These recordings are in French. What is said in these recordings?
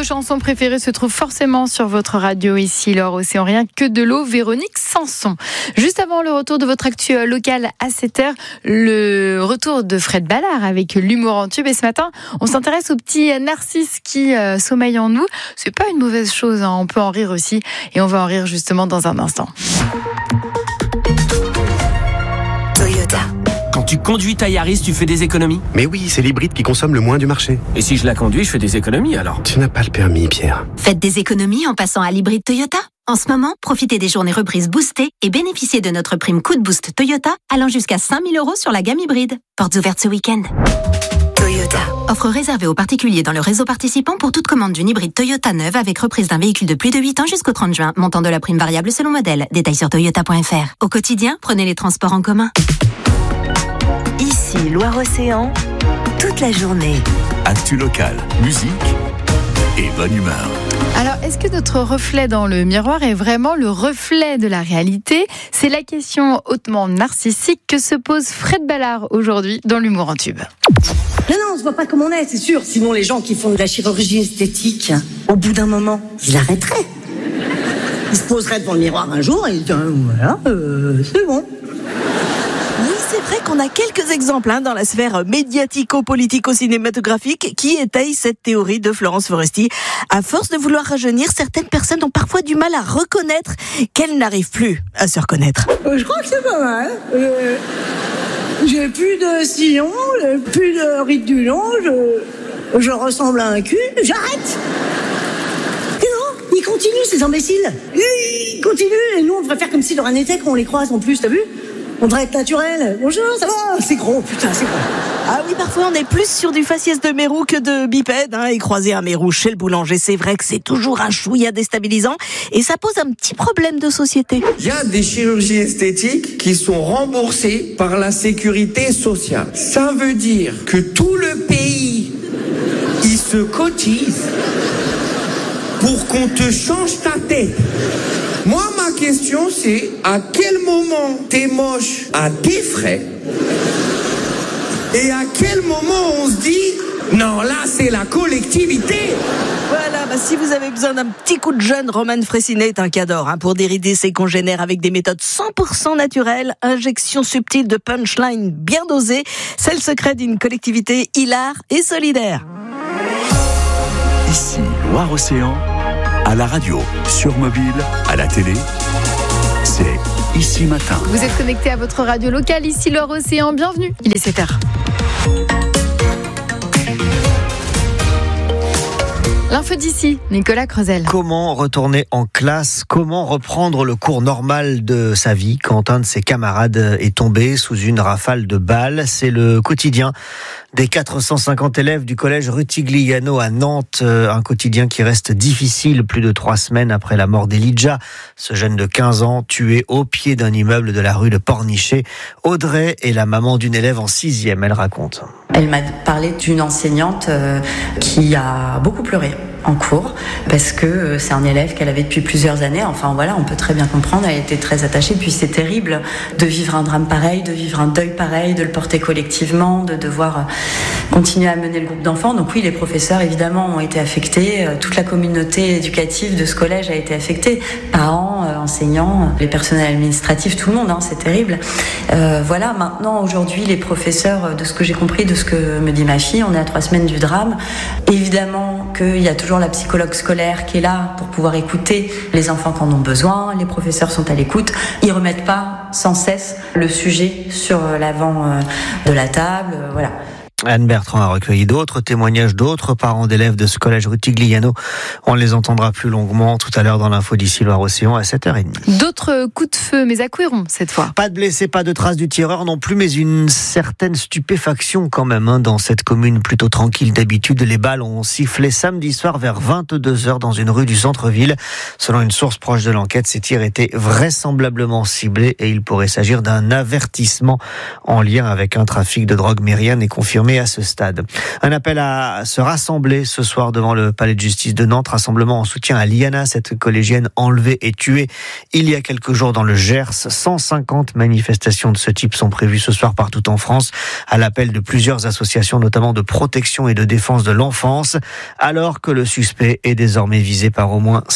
chansons préférées se trouvent forcément sur votre radio ici, Loire Océan, rien que de l'eau, Véronique Sanson. Juste avant le retour de votre actu local à 7h, le retour de Fred Ballard avec l'humour en tube. Et ce matin, on s'intéresse au petit Narcisse qui sommeille en nous. C'est pas une mauvaise chose, hein. On peut en rire aussi. Et on va en rire justement dans un instant. Toyota. Quand tu conduis ta Yaris, tu fais des économies ? Mais oui, c'est l'hybride qui consomme le moins du marché. Et si je la conduis, je fais des économies alors ? Tu n'as pas le permis, Pierre. Faites des économies en passant à l'hybride Toyota. En ce moment, profitez des journées reprises boostées et bénéficiez de notre prime coup de boost Toyota allant jusqu'à 5 000 € sur la gamme hybride. Portes ouvertes ce week-end. Toyota. Offre réservée aux particuliers dans le réseau participant pour toute commande d'une hybride Toyota neuve avec reprise d'un véhicule de plus de 8 ans jusqu'au 30 juin. Montant de la prime variable selon modèle. Détails sur toyota.fr. Au quotidien, prenez les transports en commun. Ici, Loire-Océan, toute la journée. Actu local, musique et bonne humeur. Alors, est-ce que notre reflet dans le miroir est vraiment le reflet de la réalité ? C'est la question hautement narcissique que se pose Fred Ballard aujourd'hui dans l'humour en tube. Non, on se voit pas comme on est, c'est sûr. Sinon, les gens qui font de la chirurgie esthétique, au bout d'un moment, ils arrêteraient. Ils se poseraient devant le miroir un jour et ils diraient, voilà, c'est bon. Oui, c'est vrai qu'on a quelques exemples dans la sphère médiatico-politico-cinématographique qui étayent cette théorie de Florence Foresti. À force de vouloir rajeunir, certaines personnes ont parfois du mal à reconnaître qu'elles n'arrivent plus à se reconnaître. Je crois que c'est pas mal. J'ai plus de sillon, j'ai plus de ride du long, je ressemble à un cul, j'arrête. Et non, ils continuent ces imbéciles. Ils continuent et nous on devrait faire comme si de rien n'était quand on les croise en plus, t'as vu ? On devrait être naturel. Bonjour, ça va ? C'est gros, putain, c'est gros. Ah oui, parfois on est plus sur du faciès de mérou que de bipède. Et croiser un mérou chez le boulanger, c'est vrai que c'est toujours un chouïa déstabilisant. Et ça pose un petit problème de société. Il y a des chirurgies esthétiques qui sont remboursées par la sécurité sociale. Ça veut dire que tout le pays, il se cotise pour qu'on te change ta tête. Moi, ma question, c'est à quel moment t'es moche à tes frais et à quel moment on se dit non, là, c'est la collectivité. Voilà, si vous avez besoin d'un petit coup de jeune, Roman Fressinet est un cadre pour dérider ses congénères avec des méthodes 100% naturelles, injection subtile de punchline bien dosée. C'est le secret d'une collectivité hilare et solidaire. Ici, Loire-Océan, à la radio, sur mobile, à la télé, c'est Ici Matin. Vous êtes connecté à votre radio locale, ici Loire Océan, bienvenue, il est 7h. L'info d'ici, Nicolas Creusel. Comment retourner en classe ? Comment reprendre le cours normal de sa vie quand un de ses camarades est tombé sous une rafale de balles ? C'est le quotidien des 450 élèves du collège Rutigliano à Nantes. Un quotidien qui reste difficile plus de 3 semaines après la mort d'Elijah, ce jeune de 15 ans tué au pied d'un immeuble de la rue de Pornichet. Audrey est la maman d'une élève en 6e, elle raconte. Elle m'a parlé d'une enseignante qui a beaucoup pleuré en cours parce que c'est un élève qu'elle avait depuis plusieurs années. Enfin voilà, on peut très bien comprendre, elle était très attachée. Puis c'est terrible de vivre un drame pareil, de vivre un deuil pareil, de le porter collectivement, de devoir continuer à mener le groupe d'enfants. Donc oui, les professeurs évidemment ont été affectés, toute la communauté éducative de ce collège a été affectée, parents, enseignants, les personnels administratifs, tout le monde, c'est terrible. Voilà, maintenant aujourd'hui les professeurs, de ce que j'ai compris, de ce que me dit ma fille, on est à 3 semaines du drame. Évidemment qu'il y a toujours la psychologue scolaire qui est là pour pouvoir écouter les enfants qui en ont besoin, les professeurs sont à l'écoute, ils remettent pas sans cesse le sujet sur l'avant de la table, voilà. Anne Bertrand a recueilli d'autres témoignages d'autres parents d'élèves de ce collège Rutigliano. On les entendra plus longuement tout à l'heure dans l'info d'ici Loire-Océan à 7h30. D'autres coups de feu, mais à Couéron cette fois. Pas de blessés, pas de traces du tireur non plus, mais une certaine stupéfaction quand même dans cette commune plutôt tranquille d'habitude. Les balles ont sifflé samedi soir vers 22h dans une rue du centre-ville. Selon une source proche de l'enquête, ces tirs étaient vraisemblablement ciblés et il pourrait s'agir d'un avertissement en lien avec un trafic de drogue, mais rien n'est confirmé confirmé à ce stade. Un appel à se rassembler ce soir devant le palais de justice de Nantes. Rassemblement en soutien à Liana, cette collégienne enlevée et tuée il y a quelques jours dans le Gers. 150 manifestations de ce type sont prévues ce soir partout en France, à l'appel de plusieurs associations, notamment de protection et de défense de l'enfance, alors que le suspect est désormais visé par au moins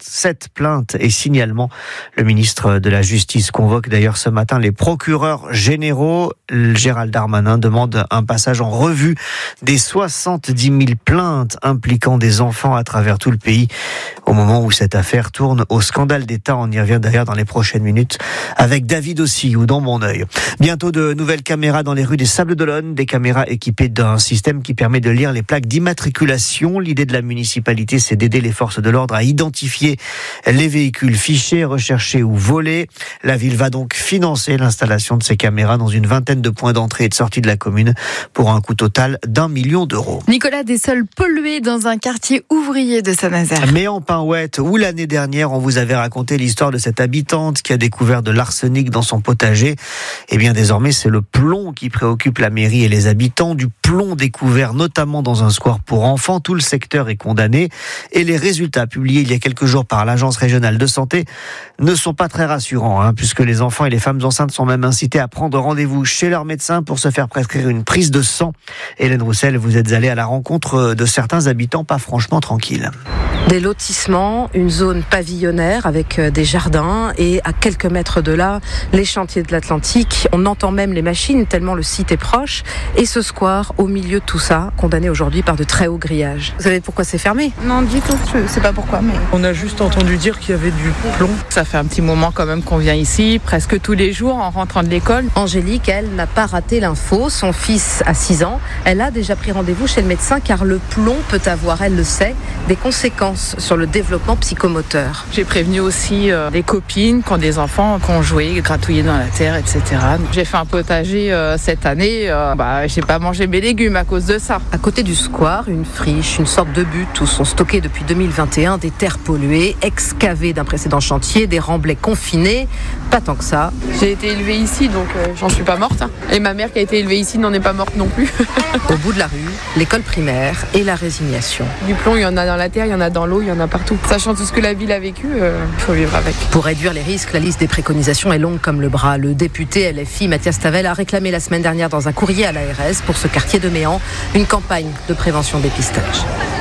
7 plaintes et signalements. Le ministre de la Justice convoque d'ailleurs ce matin les procureurs généraux. Gérald Darmanin demande un passage en revue des 70 000 plaintes impliquant des enfants à travers tout le pays, au moment où cette affaire tourne au scandale d'État. On y revient d'ailleurs dans les prochaines minutes avec David aussi, ou dans mon œil. Bientôt de nouvelles caméras dans les rues des Sables-d'Olonne, des caméras équipées d'un système qui permet de lire les plaques d'immatriculation. L'idée de la municipalité, c'est d'aider les forces de l'ordre à identifier les véhicules fichés, recherchés ou volés. La ville va donc financer l'installation de ces caméras dans une vingtaine de points d'entrée et de sortie de la commune pour un coût total d'1 million d'euros. Nicolas, des sols pollués dans un quartier ouvrier de Saint-Nazaire. Mais en Pinhouette, où l'année dernière, on vous avait raconté l'histoire de cette habitante qui a découvert de l'arsenic dans son potager. Eh bien, désormais, c'est le plomb qui préoccupe la mairie et les habitants. Du plomb découvert notamment dans un square pour enfants. Tout le secteur est condamné. Et les résultats publiés il y a quelques jours par l'Agence régionale de santé ne sont pas très rassurants, puisque les enfants et les femmes enceintes sont même incités à prendre rendez-vous chez leur médecin pour se faire prescrire une prise de sang. Hélène Roussel, vous êtes allée à la rencontre de certains habitants pas franchement tranquilles. Des lotissements, une zone pavillonnaire avec des jardins et à quelques mètres de là, les chantiers de l'Atlantique. On entend même les machines tellement le site est proche. Et ce square, au milieu de tout ça, condamné aujourd'hui par de très hauts grillages. Vous savez pourquoi c'est fermé ? Non, du tout. Je sais pas pourquoi, mais... On a juste entendu dire qu'il y avait du plomb. Ça fait un petit moment quand même qu'on vient ici, presque tous les jours en rentrant de l'école. Angélique, elle, n'a pas raté l'info. Son fils a 6 ans. Elle a déjà pris rendez-vous chez le médecin car le plomb peut avoir, elle le sait, des conséquences sur le développement psychomoteur. J'ai prévenu aussi des copines qui ont des enfants, qui ont joué, gratouillé dans la terre, etc. Donc, j'ai fait un potager cette année. J'ai pas mangé mes légumes à cause de ça. À côté du square, une friche, une sorte de butte où sont stockées depuis 2021 des terres polluées, excavées d'un précédent chantier, des remblais confinés. Pas tant que ça. J'ai été élevée ici, donc j'en suis pas morte. Et ma mère qui a été élevée ici n'en est pas morte non plus. Au bout de la rue, l'école primaire et la résignation. Du plomb, il y en a dans la terre, il y en a dans l'eau, il y en a partout. Sachant tout ce que la ville a vécu, il faut vivre avec. Pour réduire les risques, la liste des préconisations est longue comme le bras. Le député LFI Mathias Tavel a réclamé la semaine dernière dans un courrier à l'ARS pour ce quartier de Méan une campagne de prévention dépistage.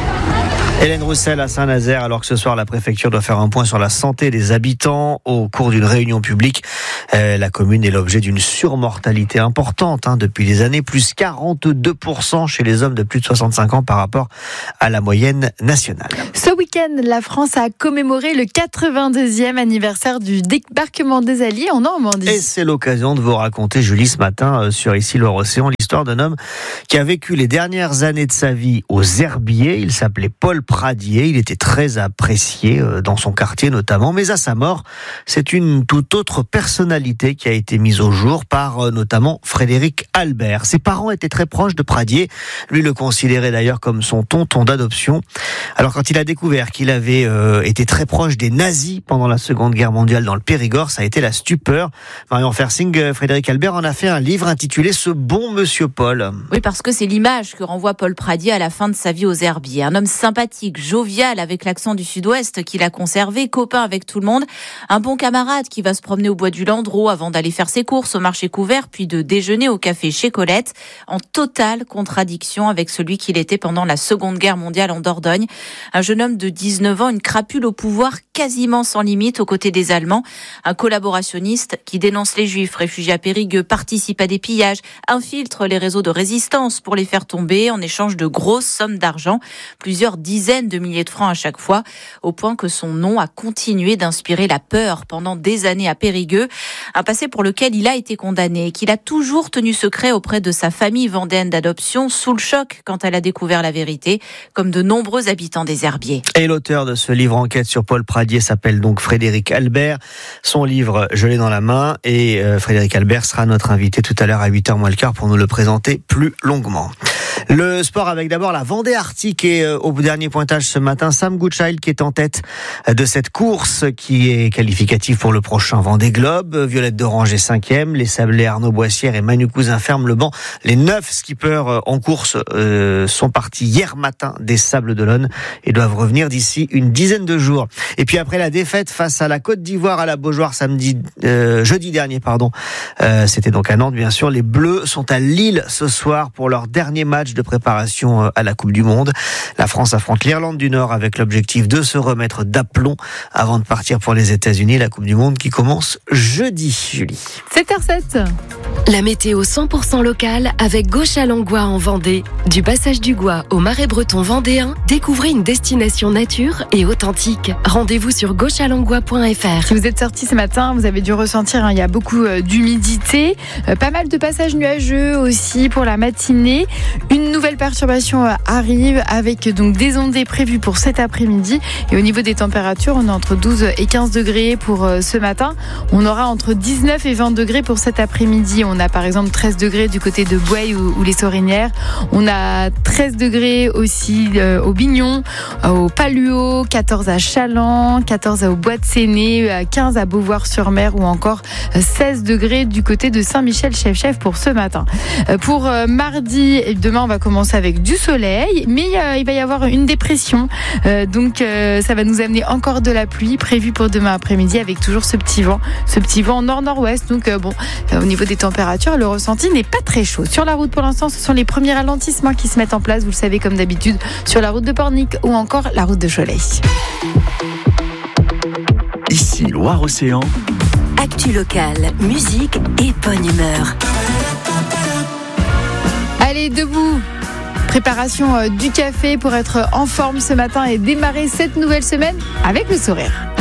Hélène Roussel à Saint-Nazaire, alors que ce soir la préfecture doit faire un point sur la santé des habitants au cours d'une réunion publique. La commune est l'objet d'une surmortalité importante depuis des années, plus 42% chez les hommes de plus de 65 ans par rapport à la moyenne nationale. Ce week-end, la France a commémoré le 82e anniversaire du débarquement des Alliés en Normandie. Et c'est l'occasion de vous raconter, Julie, ce matin sur Ici Loire-Océan, l'histoire d'un homme qui a vécu les dernières années de sa vie aux Herbiers. Il s'appelait Paul Pradier, il était très apprécié dans son quartier notamment, mais à sa mort, c'est une toute autre personnalité qui a été mise au jour par notamment Frédéric Albert. Ses parents étaient très proches de Pradier, lui le considérait d'ailleurs comme son tonton d'adoption. Alors quand il a découvert qu'il avait été très proche des nazis pendant la Seconde Guerre mondiale dans le Périgord, ça a été la stupeur. Marion Fersing, Frédéric Albert en a fait un livre intitulé « Ce bon monsieur Paul ». Oui, parce que c'est l'image que renvoie Paul Pradier à la fin de sa vie aux Herbiers. Un homme sympathique, jovial avec l'accent du sud-ouest qu'il a conservé, copain avec tout le monde, un bon camarade qui va se promener au bois du Landreau avant d'aller faire ses courses au marché couvert puis de déjeuner au café chez Colette, en totale contradiction avec celui qu'il était pendant la Seconde Guerre mondiale en Dordogne. Un jeune homme de 19 ans, une crapule au pouvoir quasiment sans limite aux côtés des Allemands, un collaborationniste qui dénonce les Juifs réfugiés à Périgueux, participe à des pillages, infiltre les réseaux de résistance pour les faire tomber en échange de grosses sommes d'argent, plusieurs dizaines de milliers de francs à chaque fois, au point que son nom a continué d'inspirer la peur pendant des années à Périgueux, un passé pour lequel il a été condamné et qu'il a toujours tenu secret auprès de sa famille vendéenne d'adoption, sous le choc quand elle a découvert la vérité, comme de nombreux habitants des Herbiers. Et l'auteur de ce livre enquête sur Paul Pradier s'appelle donc Frédéric Albert. Son livre, je l'ai dans la main, et Frédéric Albert sera notre invité tout à l'heure à 8h moins le quart pour nous le présenter. présenter plus longuement. Le sport avec d'abord la Vendée Arctique et au dernier pointage ce matin, Sam Goodchild qui est en tête de cette course qui est qualificative pour le prochain Vendée Globe. Violette d'Orange est 5e, les Sablés Arnaud Boissière et Manu Cousin ferment le banc. Les 9 skippers en course sont partis hier matin des Sables d'Olonne et doivent revenir d'ici une dizaine de jours. Et puis après la défaite face à la Côte d'Ivoire à la Beaujoire jeudi dernier, c'était donc à Nantes bien sûr, les Bleus sont à Lille ce soir pour leur dernier match de préparation à la Coupe du Monde. La France affronte l'Irlande du Nord avec l'objectif de se remettre d'aplomb avant de partir pour les États-Unis, la Coupe du Monde qui commence jeudi, Julie. 7h07. La météo 100% locale avec Gauche-à-Langlois en Vendée. Du passage du Gois au Marais breton vendéen, découvrez une destination nature et authentique. Rendez-vous sur gauchealanglois.fr. Si vous êtes sortis ce matin, vous avez dû ressentir, il y a beaucoup d'humidité, pas mal de passages nuageux aussi pour la matinée. Une nouvelle perturbation arrive avec donc des ondées prévues pour cet après-midi. Et au niveau des températures, on est entre 12 et 15 degrés pour ce matin. On aura entre 19 et 20 degrés pour cet après-midi. On a par exemple 13 degrés du côté de Boueil ou les Sorinières. On a 13 degrés aussi au Bignon, au Paluot, 14 à Chaland, 14 au Bois de Séné, 15 à Beauvoir-sur-Mer ou encore 16 degrés du côté de Saint-Michel-Chef-Chef pour ce matin. Pour mardi et demain, on va commencer avec du soleil, mais il va y avoir une dépression. Donc ça va nous amener encore de la pluie prévue pour demain après-midi avec toujours ce petit vent nord-nord-ouest. Donc au niveau des températures, le ressenti n'est pas très chaud. Sur la route pour l'instant, ce sont les premiers ralentissements qui se mettent en place, vous le savez comme d'habitude, sur la route de Pornic ou encore la route de Cholet. Ici Loire-Océan. Actu locale, musique et bonne humeur. Allez, debout. Préparation du café pour être en forme ce matin et démarrer cette nouvelle semaine avec le sourire.